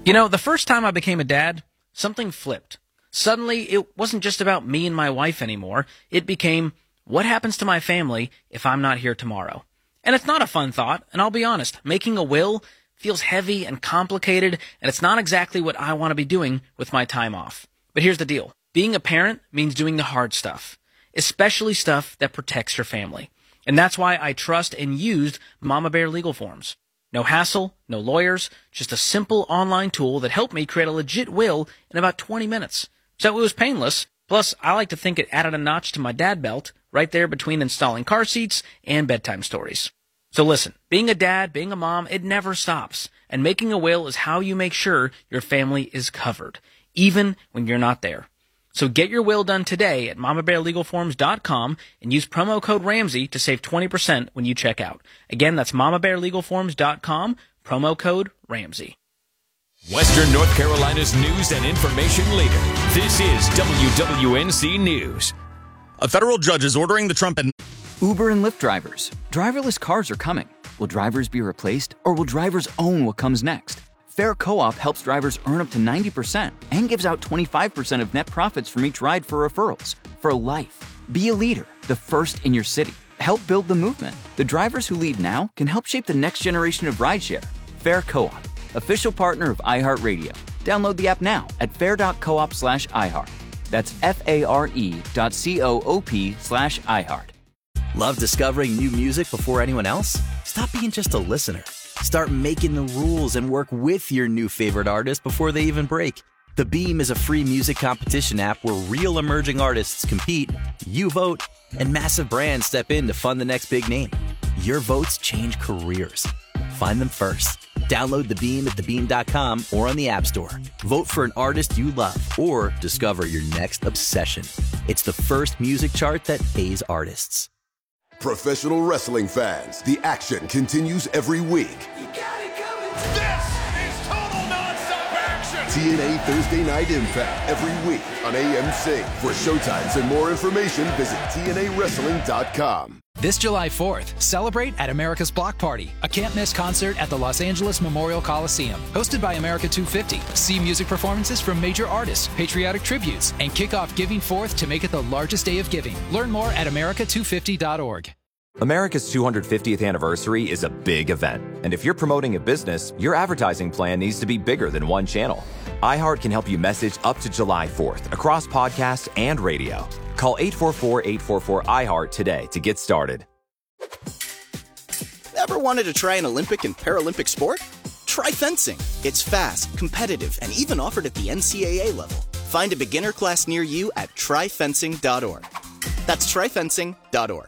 You know, the first time I became a dad, something flipped. Suddenly, it wasn't just about me and my wife anymore. It became, what happens to my family if I'm not here tomorrow? And it's not a fun thought, and I'll be honest, making a will feels heavy and complicated, and it's not exactly what I want to be doing with my time off. But here's the deal. Being a parent means doing the hard stuff, especially stuff that protects your family. And that's why I trust and used Mama Bear Legal Forms. No hassle, no lawyers, just a simple online tool that helped me create a legit will in about 20 minutes. So it was painless. Plus, I like to think it added a notch to my dad belt right there between installing car seats and bedtime stories. So listen, being a dad, being a mom, it never stops. And making a will is how you make sure your family is covered, even when you're not there. So get your will done today at mamabearlegalforms.com and use promo code Ramsey to save 20% when you check out. Again, that's mamabearlegalforms.com, promo code Ramsey. Western North Carolina's news and information leader. This is WWNC News. A federal judge is ordering the Trump and Uber and Lyft drivers. Driverless cars are coming. Will drivers be replaced, or will drivers own what comes next? Fair Co-op helps drivers earn up to 90% and gives out 25% of net profits from each ride for referrals. For life. Be a leader, the first in your city. Help build the movement. The drivers who lead now can help shape the next generation of rideshare. Fair Co-op, official partner of iHeartRadio. Download the app now at fair.coop/iHeart. That's FARE.coop/iHeart. Love discovering new music before anyone else? Stop being just a listener. Start making the rules and work with your new favorite artist before they even break. The Beam is a free music competition app where real emerging artists compete, you vote, and massive brands step in to fund the next big name. Your votes change careers. Find them first. Download The Beam at thebeam.com or on the App Store. Vote for an artist you love or discover your next obsession. It's the first music chart that pays artists. Professional wrestling fans, the action continues every week. You got it coming. This is total nonstop action. TNA Thursday Night Impact every week on AMC. For showtimes and more information, visit TNAWrestling.com. This July 4th, celebrate at America's Block Party, a can't-miss concert at the Los Angeles Memorial Coliseum. Hosted by America 250, see music performances from major artists, patriotic tributes, and kick off Giving Forth to make it the largest day of giving. Learn more at america250.org. America's 250th anniversary is a big event. And if you're promoting a business, your advertising plan needs to be bigger than one channel. iHeart can help you message up to July 4th across podcasts and radio. Call 844-844-iHeart today to get started. Ever wanted to try an Olympic and Paralympic sport? Try fencing. It's fast, competitive, and even offered at the NCAA level. Find a beginner class near you at tryfencing.org. That's tryfencing.org.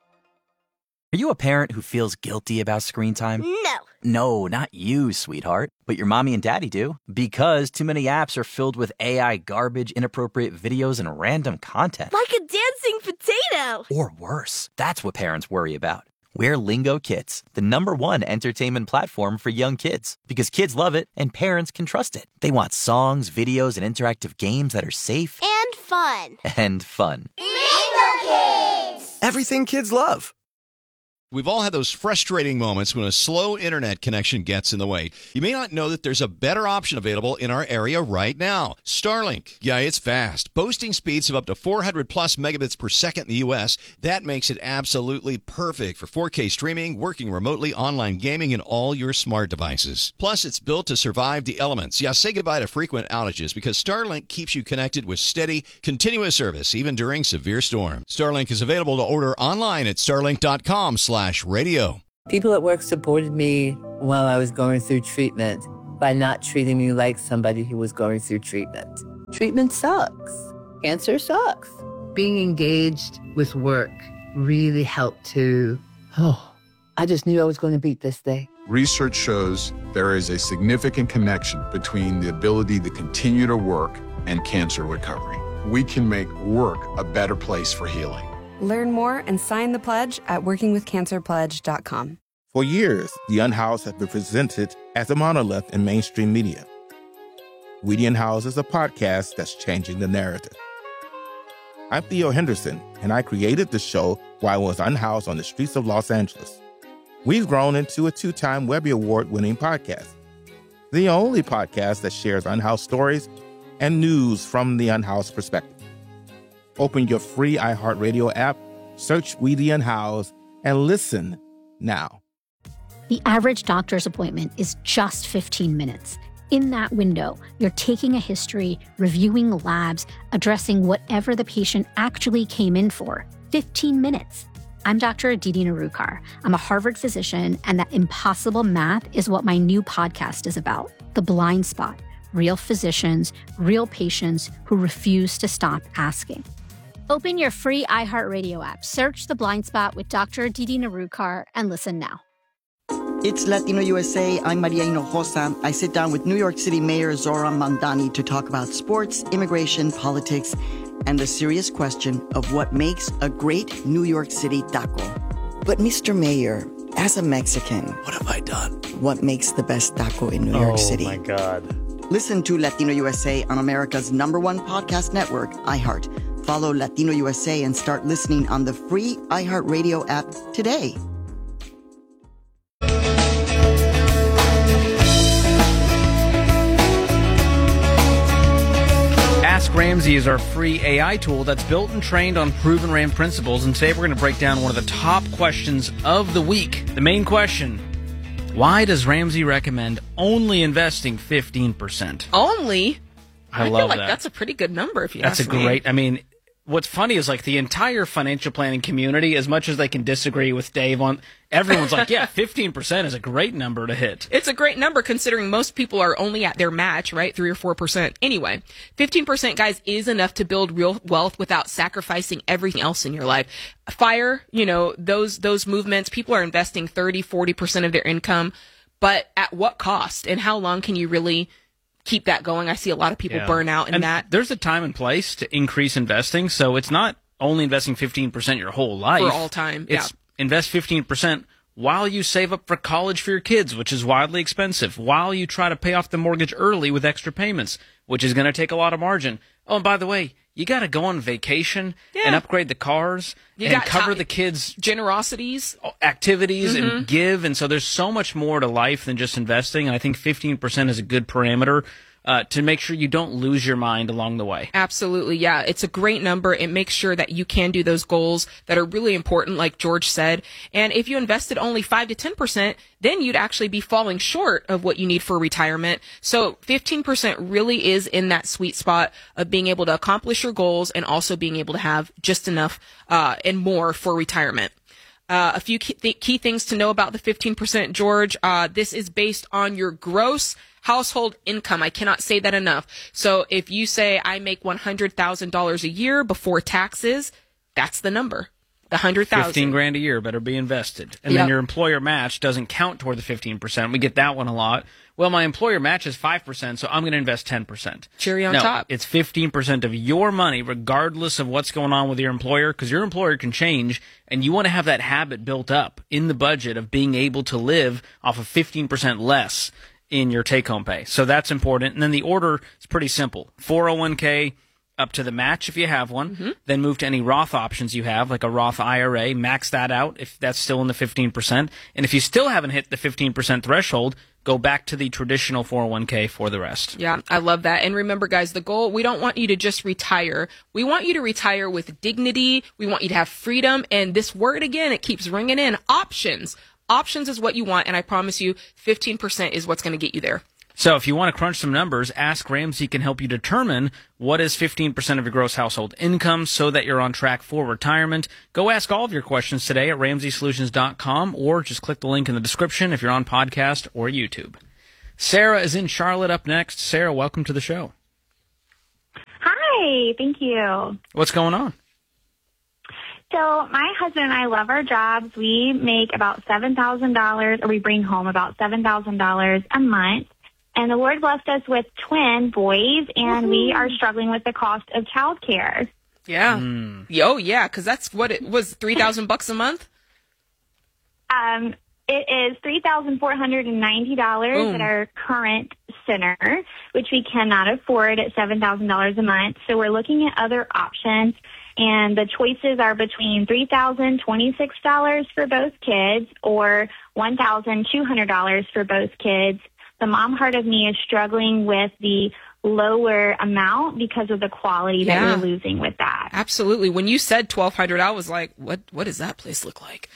Are you a parent who feels guilty about screen time? No. No, not you, sweetheart. But your mommy and daddy do. Because too many apps are filled with AI garbage, inappropriate videos, and random content. Like a dancing potato. Or worse. That's what parents worry about. We're Lingo Kids, the #1 entertainment platform for young kids. Because kids love it and parents can trust it. They want songs, videos, and interactive games that are safe. And fun. And fun. Lingo Kids! Everything kids love. We've all had those frustrating moments when a slow internet connection gets in the way. You may not know that there's a better option available in our area right now. Starlink. Yeah, it's fast. Boasting speeds of up to 400 plus megabits per second in the U.S. That makes it absolutely perfect for 4K streaming, working remotely, online gaming, and all your smart devices. Plus, it's built to survive the elements. Yeah, say goodbye to frequent outages because Starlink keeps you connected with steady, continuous service, even during severe storms. Starlink is available to order online at starlink.com/radio. People at work supported me while I was going through treatment by not treating me like somebody who was going through treatment. Treatment sucks. Cancer sucks. Being engaged with work really helped to, I just knew I was going to beat this thing. Research shows there is a significant connection between the ability to continue to work and cancer recovery. We can make work a better place for healing. Learn more and sign the pledge at workingwithcancerpledge.com. For years, The Unhoused has been presented as a monolith in mainstream media. We the Unhoused is a podcast that's changing the narrative. I'm Theo Henderson, and I created the show while I was unhoused on the streets of Los Angeles. We've grown into a 2-time Webby Award-winning podcast. the only podcast that shares unhoused stories and news from the unhoused perspective. Open your free iHeartRadio app, search We the Unhoused, and listen now. The average doctor's appointment is just 15 minutes. In that window, you're taking a history, reviewing labs, addressing whatever the patient actually came in for. 15 minutes. I'm Dr. Aditi Narukar. I'm a Harvard physician, and that impossible math is what my new podcast is about. The Blind Spot. Real physicians, real patients who refuse to stop asking. Open your free iHeartRadio app, search The Blind Spot with Dr. Aditi Narukar, and listen now. It's Latino USA. I'm Maria Hinojosa. I sit down with New York City Mayor Zoran Mandani to talk about sports, immigration, politics, and the serious question of what makes a great New York City taco. But Mr. Mayor, as a Mexican, what have I done? What makes the best taco in New York City? Oh, my God. Listen to Latino USA on America's #1 podcast network, iHeart. Follow Latino USA and start listening on the free iHeartRadio app today. Ask Ramsey is our free AI tool that's built and trained on proven RAM principles. And today we're going to break down one of the top questions of the week. The main question: why does Ramsey recommend only investing 15%? Only? I love feel like that. That's a pretty good number if you ask me. That's a great, I mean, what's funny is like the entire financial planning community, as much as they can disagree with Dave on, everyone's like, yeah, 15% is a great number to hit. It's a great number considering most people are only at their match, right? 3 or 4%. Anyway, 15%, guys, is enough to build real wealth without sacrificing everything else in your life. FIRE, those movements, people are investing 30, 40% of their income, but at what cost? And how long can you really keep that going? I see a lot of people burn out in that. There's a time and place to increase investing, so it's not only investing 15% your whole life. For all time, It's invest 15% while you save up for college for your kids, which is wildly expensive, while you try to pay off the mortgage early with extra payments, which is going to take a lot of margin. Oh, and by the way, you got to go on vacation and upgrade the cars and cover the kids' generosities, activities, and give. And so there's so much more to life than just investing. And I think 15% is a good parameter to make sure you don't lose your mind along the way. Absolutely, yeah. It's a great number. It makes sure that you can do those goals that are really important, like George said. And if you invested only 5 to 10%, then you'd actually be falling short of what you need for retirement. So 15% really is in that sweet spot of being able to accomplish your goals and also being able to have just enough and more for retirement. A few key things to know about the 15%, George. This is based on your gross household income. I cannot say that enough. So if you say I make $100,000 a year before taxes, that's the number. The $100,000. $15,000 a year better be invested. And then your employer match doesn't count toward the 15%. We get that one a lot. Well, my employer match is 5%, so I'm going to invest 10%. Cherry on top. It's 15% of your money, regardless of what's going on with your employer, because your employer can change, and you want to have that habit built up in the budget of being able to live off of 15% less in your take-home pay. So that's important. And then the order is pretty simple. 401k up to the match if you have one, then move to any Roth options you have, like a Roth IRA, max that out if that's still in the 15%. And if you still haven't hit the 15% threshold, go back to the traditional 401k for the rest. Yeah, I love that. And remember, guys, the goal, we don't want you to just retire. We want you to retire with dignity. We want you to have freedom. And this word, again, it keeps ringing in. Options. Options is what you want. And I promise you, 15% is what's going to get you there. So if you want to crunch some numbers, Ask Ramsey can help you determine what is 15% of your gross household income so that you're on track for retirement. Go ask all of your questions today at RamseySolutions.com or just click the link in the description if you're on podcast or YouTube. Sarah is in Charlotte up next. Sarah, welcome to the show. Hi, thank you. What's going on? So my husband and I love our jobs. We make about $7,000, or we bring home about $7,000 a month. And the Lord blessed us with twin boys, and we are struggling with the cost of childcare. Yeah. Oh, yeah, because that's what it was, $3,000 a month? It is $3,490 at our current center, which we cannot afford at $7,000 a month. So we're looking at other options, and the choices are between $3,026 for both kids or $1,200 for both kids. the mom part of me is struggling with the lower amount because of the quality that you're losing with that. Absolutely. When you said $1,200, I was like, what does that place look like?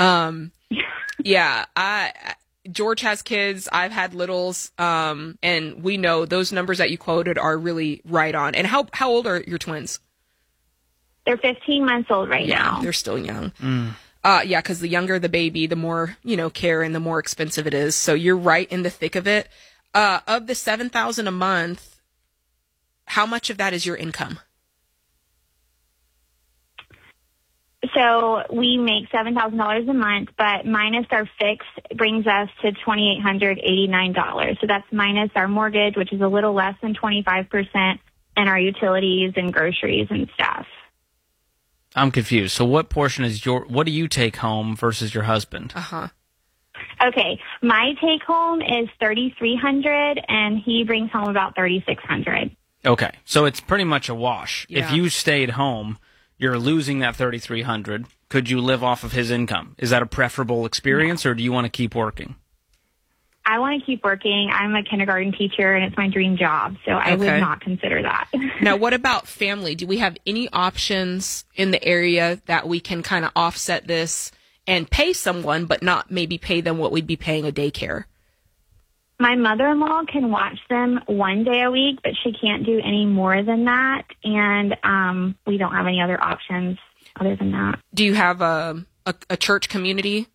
George has kids. I've had littles. And we know those numbers that you quoted are really right on. And how old are your twins? They're 15 months old right now. They're still young. Because the younger the baby, the more, care and the more expensive it is. So you're right in the thick of it. Of the $7,000 a month, how much of that is your income? So we make $7,000 a month, but minus our fix brings us to $2,889. So that's minus our mortgage, which is a little less than 25%, and our utilities and groceries and stuff. I'm confused. So what portion is what do you take home versus your husband? Okay, my take home is $3,300, and he brings home about $3,600. Okay, so it's pretty much a wash. Yeah. If you stayed home, you're losing that $3,300. Could you live off of his income? Is that a preferable experience, or do you want to keep working? I want to keep working. I'm a kindergarten teacher, and it's my dream job, so I would not consider that. Now, what about family? Do we have any options in the area that we can kind of offset this and pay someone, but not maybe pay them what we'd be paying a daycare? My mother-in-law can watch them one day a week, but she can't do any more than that, and we don't have any other options other than that. Do you have a church community?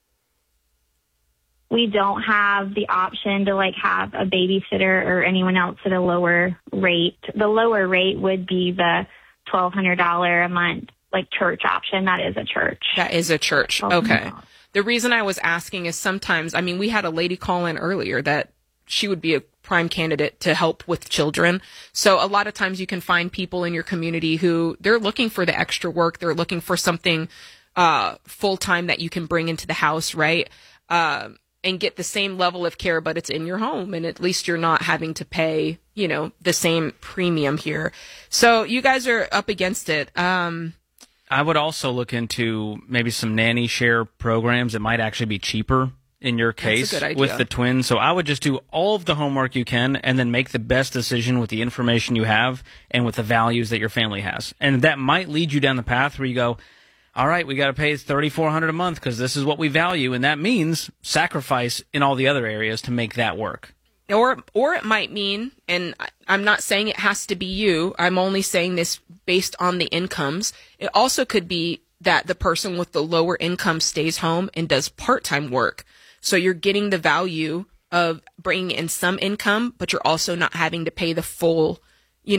We don't have the option to have a babysitter or anyone else at a lower rate. The lower rate would be the $1,200 a month church option. That is a church. That is a church. Okay. The reason I was asking is sometimes, we had a lady call in earlier that she would be a prime candidate to help with children. So a lot of times you can find people in your community who they're looking for the extra work. They're looking for something full-time that you can bring into the house, right? And get the same level of care, but it's in your home. And at least you're not having to pay, the same premium here. So you guys are up against it. I would also look into maybe some nanny share programs that might actually be cheaper in your case with the twins. So I would just do all of the homework you can and then make the best decision with the information you have and with the values that your family has. And that might lead you down the path where you go, all right, we got to pay $3,400 a month because this is what we value. And that means sacrifice in all the other areas to make that work. Or it might mean, and I'm not saying it has to be you, I'm only saying this based on the incomes. It also could be that the person with the lower income stays home and does part-time work. So you're getting the value of bringing in some income, but you're also not having to pay the full, the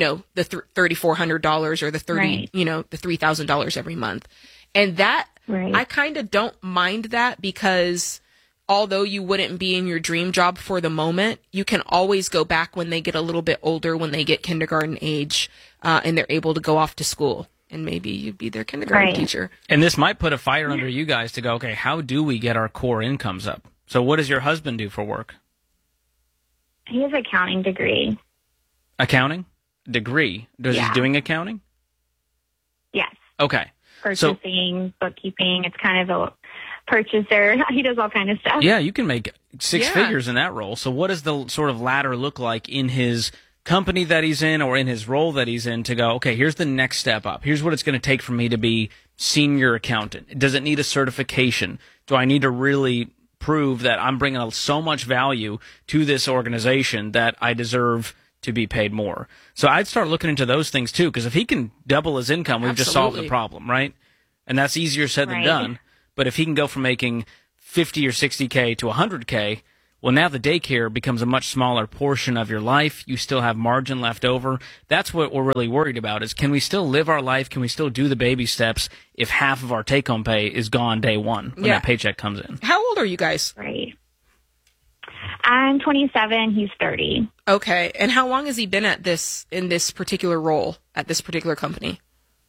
$3,400 or the the $3,000 every month. And that, I kind of don't mind that because although you wouldn't be in your dream job for the moment, you can always go back when they get a little bit older, when they get kindergarten age, and they're able to go off to school. And maybe you'd be their kindergarten teacher. And this might put a fire under you guys to go, okay, how do we get our core incomes up? So what does your husband do for work? He has an accounting degree. Accounting? Degree? He's doing accounting? Yes. Okay. Purchasing, bookkeeping. It's kind of a purchaser. He does all kind of stuff. Yeah, you can make six figures in that role. So what does the sort of ladder look like in his company that he's in or in his role that he's in to go, okay, here's the next step up. Here's what it's going to take for me to be senior accountant. Does it need a certification? Do I need to really prove that I'm bringing so much value to this organization that I deserve to be paid more? So I'd start looking into those things too, because if he can double his income, we've just solved the problem, right? And that's easier said than done. But if he can go from making 50 or 60K to 100K, well, now the daycare becomes a much smaller portion of your life. You still have margin left over. That's what we're really worried about is can we still live our life? Can we still do the baby steps if half of our take-home pay is gone day one when that paycheck comes in? How old are you guys? Right. I'm 27. He's 30. Okay. And how long has he been in this particular role at this particular company?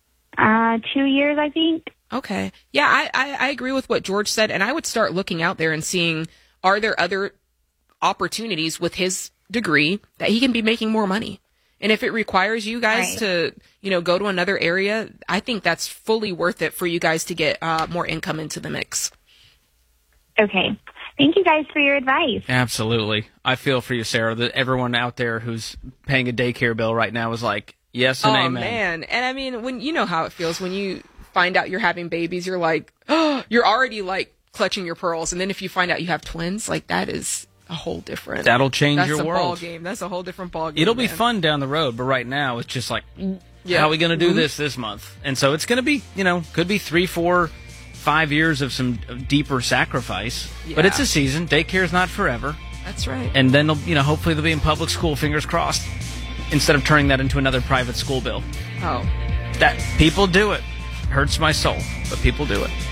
2 years, I think. Okay. Yeah, I agree with what George said, and I would start looking out there and seeing, are there other opportunities with his degree that he can be making more money? And if it requires you guys to, go to another area, I think that's fully worth it for you guys to get more income into the mix. Okay. Thank you guys for your advice. Absolutely. I feel for you, Sarah, that everyone out there who's paying a daycare bill right now is like, yes and amen. Oh, man. And I mean, when you know how it feels when you find out you're having babies, you're like, oh, you're already like clutching your pearls. And then if you find out you have twins, like that is a whole different. That'll change your world. world. Ball game. That's a whole different ball game. It'll be fun down the road, but right now it's just like, how are we going to do this month? And so it's going to be, could be 3, 4, 5 years of some deeper sacrifice. Yeah. But it's a season. Daycare's not forever. That's right. And then, hopefully they'll be in public school, fingers crossed, instead of turning that into another private school bill. Oh. That people do it. Hurts my soul, but people do it.